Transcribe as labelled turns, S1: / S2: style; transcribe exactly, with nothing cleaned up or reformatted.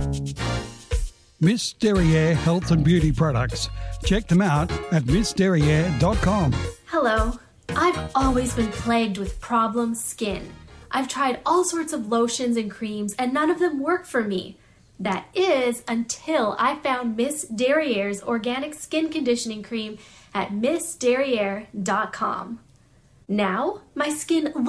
S1: Miss Derriere Health and Beauty Products. Check them out at miss derriere dot com.
S2: Hello. I've always been plagued with problem skin. I've tried all sorts of lotions and creams and none of them work for me. That is until I found Miss Derriere's organic skin conditioning cream at miss derriere dot com. Now, my skin